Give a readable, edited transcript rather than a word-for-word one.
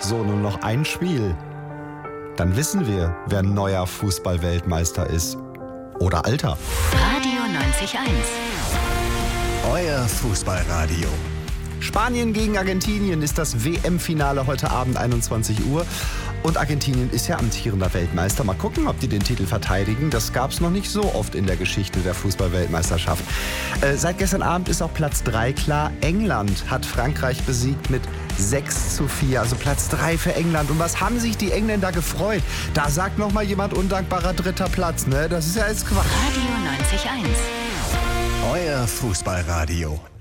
So, nur noch ein Spiel. Dann wissen wir, wer neuer Fußball-Weltmeister ist. Oder Alter. Radio 90.1. Euer Fußballradio. Spanien gegen Argentinien ist das WM-Finale heute Abend 21 Uhr. Und Argentinien ist ja amtierender Weltmeister. Mal gucken, ob die den Titel verteidigen. Das gab es noch nicht so oft in der Geschichte der Fußball-Weltmeisterschaft. Seit gestern Abend ist auch Platz 3 klar. England hat Frankreich besiegt mit 6:4. Also Platz 3 für England. Und was haben sich die Engländer gefreut? Da sagt noch mal jemand undankbarer 3. Platz. Ne? Das ist ja jetzt Quatsch. Radio 90.1. Euer Fußballradio.